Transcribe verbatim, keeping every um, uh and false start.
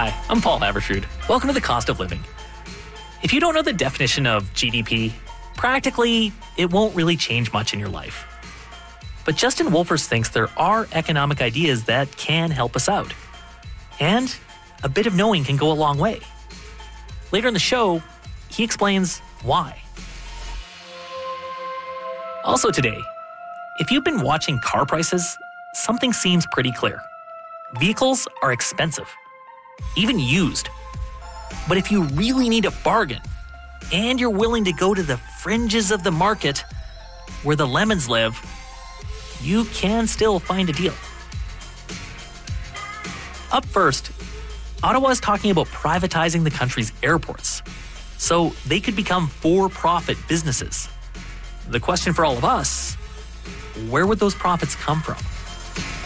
Hi, I'm Paul Havershood. Welcome to The Cost of Living. If you don't know the definition of G D P, practically, it won't really change much in your life. But Justin Wolfers thinks there are economic ideas that can help us out. And a bit of knowing can go a long way. Later in the show, he explains why. Also today, if you've been watching car prices, something seems pretty clear. Vehicles are expensive, even used. But if you really need a bargain, and you're willing to go to the fringes of the market, where the lemons live, you can still find a deal. Up first, Ottawa is talking about privatizing the country's airports, so they could become for-profit businesses. The question for all of us, where would those profits come from?